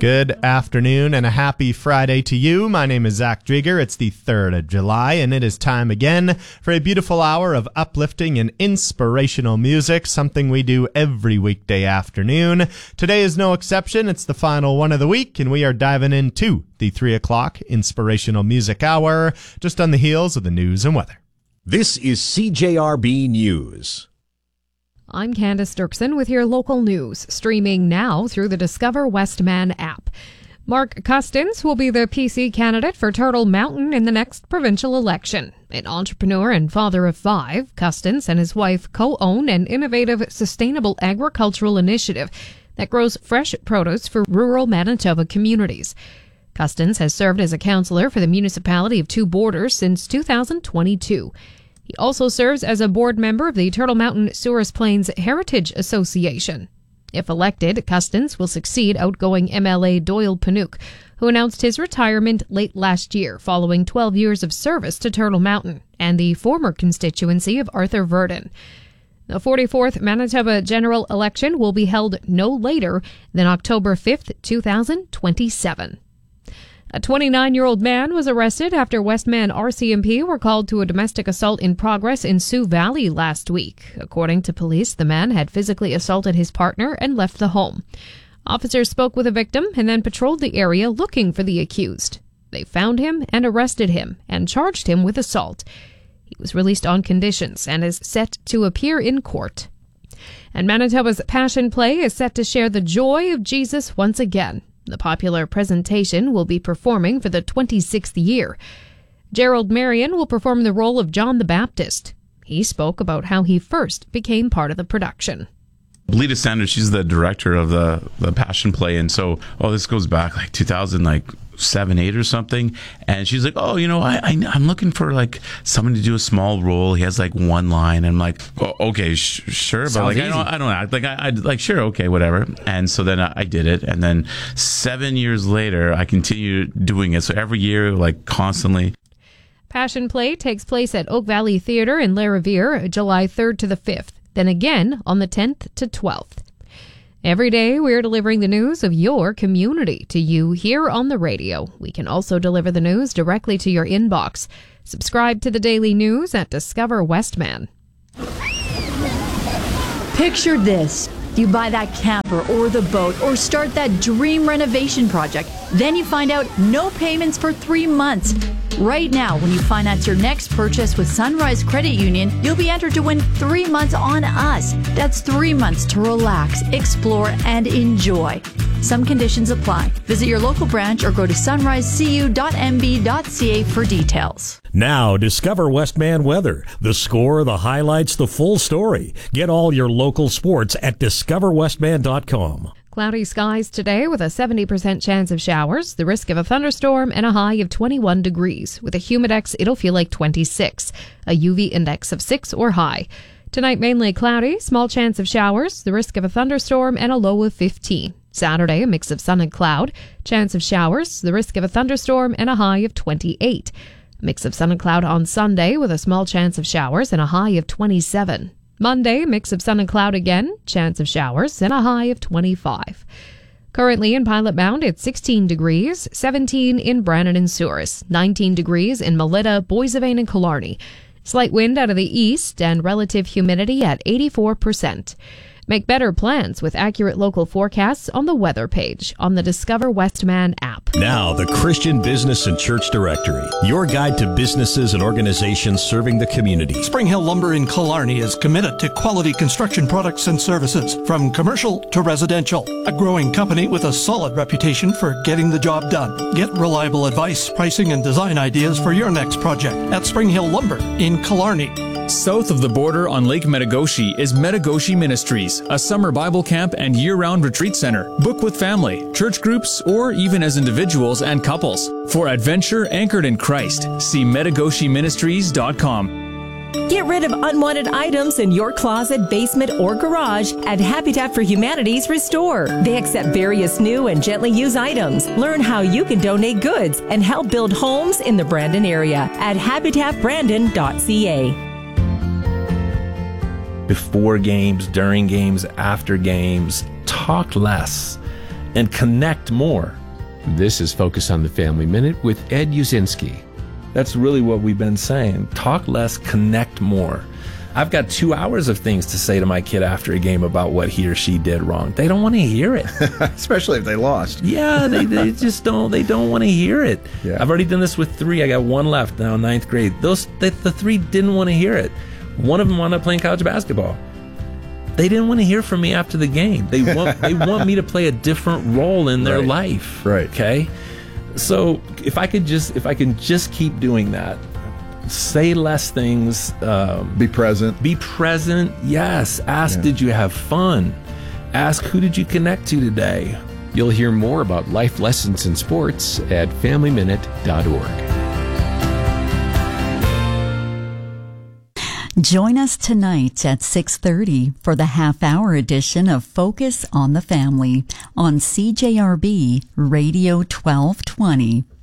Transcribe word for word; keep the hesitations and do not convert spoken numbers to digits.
Good afternoon and a happy Friday to you. My name is Zach Drieger. It's the third of July, and it is time again for a beautiful hour of uplifting and inspirational music, something we do every weekday afternoon. Today is no exception. It's the final one of the week, and we are diving into the three o'clock Inspirational Music Hour, just on the heels of the news and weather. This is C J R B News. I'm Candace Dirksen with your local news, streaming now through the Discover Westman app. Mark Custins will be the P C candidate for Turtle Mountain in the next provincial election. An entrepreneur and father of five, Custins and his wife co-own an innovative, sustainable agricultural initiative that grows fresh produce for rural Manitoba communities. Custins has served as a councillor for the municipality of Two Borders since two thousand twenty-two. He also serves as a board member of the Turtle Mountain Souris Plains Heritage Association. If elected, Custins will succeed outgoing M L A Doyle Panuke, who announced his retirement late last year following twelve years of service to Turtle Mountain and the former constituency of Arthur Verdon. The forty-fourth Manitoba general election will be held no later than October fifth, two thousand twenty-seven. A twenty-nine-year-old man was arrested after Westman R C M P were called to a domestic assault in progress in Sioux Valley last week. According to police, the man had physically assaulted his partner and left the home. Officers spoke with the victim and then patrolled the area looking for the accused. They found him and arrested him and charged him with assault. He was released on conditions and is set to appear in court. And Manitoba's Passion Play is set to share the joy of Jesus once again. The popular presentation will be performing for the twenty-sixth year. Gerald Marion will perform the role of John the Baptist. He spoke about how he first became part of the production. Lita Sanders, she's the director of the, the Passion Play, and so, oh, this goes back like two thousand, like seven, eight or something, and she's like, oh, you know, I, I, I'm looking for like someone to do a small role. He has like one line, and I'm like, oh, okay, sh- sure, but Sounds like easy. I don't, I don't act like I, I like sure, okay, whatever. And so then I, I did it, and then seven years later, I continued doing it. So every year, like constantly. Passion Play takes place at Oak Valley Theatre in Larivire, July third to the fifth. Then again on the tenth to twelfth. Every day we're delivering the news of your community to you here on the radio. We can also deliver the news directly to your inbox. Subscribe to the daily news at Discover Westman. Picture this. You buy that camper or the boat or start that dream renovation project. Then you find out no payments for three months. Right now, when you finance your next purchase with Sunrise Credit Union, you'll be entered to win three months on us. That's three months to relax, explore, and enjoy. Some conditions apply. Visit your local branch or go to sunrise c u dot m b dot c a for details. Now, discover Westman weather. The score, the highlights, the full story. Get all your local sports at discover westman dot com. Cloudy skies today with a seventy percent chance of showers, the risk of a thunderstorm, and a high of twenty-one degrees. With a humidex, it'll feel like twenty-six, a U V index of six or high. Tonight, mainly cloudy, small chance of showers, the risk of a thunderstorm, and a low of fifteen. Saturday, a mix of sun and cloud, chance of showers, the risk of a thunderstorm, and a high of twenty-eight. A mix of sun and cloud on Sunday with a small chance of showers and a high of twenty-seven. Monday, mix of sun and cloud again, chance of showers, and a high of twenty-five. Currently in Pilot Mound, it's sixteen degrees, seventeen in Brandon and Souris, nineteen degrees in Melita, Boissevain, and Killarney. Slight wind out of the east and relative humidity at eighty-four percent. Make better plans with accurate local forecasts on the weather page on the Discover Westman app. Now, the Christian Business and Church Directory, your guide to businesses and organizations serving the community. Spring Hill Lumber in Killarney is committed to quality construction products and services, from commercial to residential. A growing company with a solid reputation for getting the job done. Get reliable advice, pricing, and design ideas for your next project at Spring Hill Lumber in Killarney. South of the border on Lake Metagoshi is Metagoshi Ministries, a summer Bible camp and year-round retreat center. Book with family, church groups, or even as individuals and couples. For adventure anchored in Christ, see metagoshi ministries dot com. Get rid of unwanted items in your closet, basement, or garage at Habitat for Humanity's Restore. They accept various new and gently used items. Learn how you can donate goods and help build homes in the Brandon area at habitat brandon dot c a. Before games, during games, after games, talk less. and connect more. This is Focus on the Family Minute with Ed Uzinski. That's really what we've been saying. Talk less, connect more. I've got two hours of things to say to my kid after a game about what he or she did wrong. They don't want to hear it. Especially if they lost. Yeah, they, they just don't, they don't want to hear it. Yeah. I've already done this with three. I got one left now in ninth grade. Those, they, the three didn't want to hear it. One of them wound up playing college basketball. They didn't want to hear from me after the game. They want, they want me to play a different role in their right. life. Right. Okay. So if I could just, if I can just keep doing that, say less things. Um, be present. Be present. Yes. Ask, yeah. did you have fun? Ask, who did you connect to today? You'll hear more about life lessons in sports at family minute dot org. Join us tonight at six thirty for the half-hour edition of Focus on the Family on C J R B Radio twelve twenty.